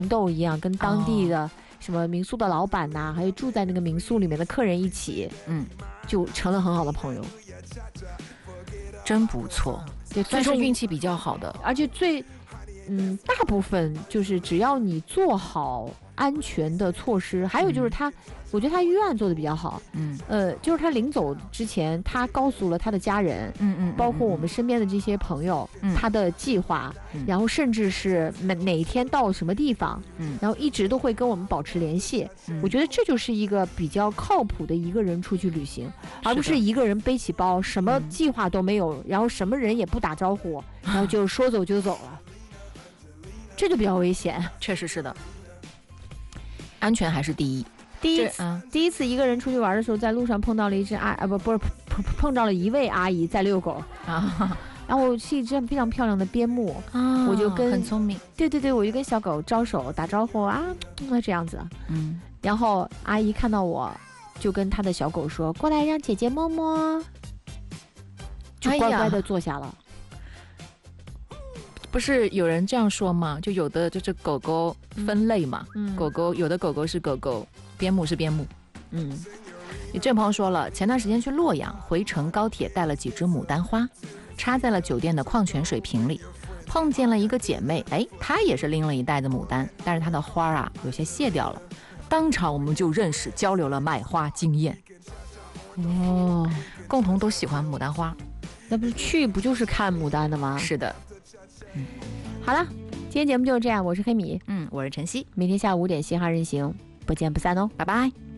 豆一样，跟当地的什么民宿的老板呐，还有住在那个民宿里面的客人一起，就成了很好的朋友。 真不错， 对， 算是运气比较好的。 而且大部分就是只要你做好安全的措施，还有就是我觉得他预案做的比较好。就是他临走之前，他告诉了他的家人，包括我们身边的这些朋友，他的计划，然后甚至是哪一天到什么地方，然后一直都会跟我们保持联系。我觉得这就是一个比较靠谱的一个人出去旅行，而不是一个人背起包，什么计划都没有，然后什么人也不打招呼，然后就说走就走了。这就比较危险。 确实是的，安全还是第一。 第一次一个人出去玩的时候，在路上碰到了碰到了一位阿姨在遛狗啊，然后是一只非常漂亮的边牧啊，我就跟很聪明， 对，我就跟小狗招手打招呼啊，这样子，然后阿姨看到我，就跟她的小狗说：“过来，让姐姐摸摸。”就乖乖的坐下了。 不是有人这样说吗？就有的就是狗狗分类嘛，狗狗有的狗狗是狗狗，边牧是边牧。你这朋友说了，前段时间去洛阳，回程高铁带了几只牡丹花，插在了酒店的矿泉水瓶里，碰见了一个姐妹，她也是拎了一袋子牡丹，但是她的花有些谢掉了，当场我们就认识，交流了买花经验。共同都喜欢牡丹花。 那不就是看牡丹的吗？ 是的。 好了，今天节目就是这样，我是黑米， 我是晨曦， 每天下午5点嘻哈任行，不见不散哦， 拜拜。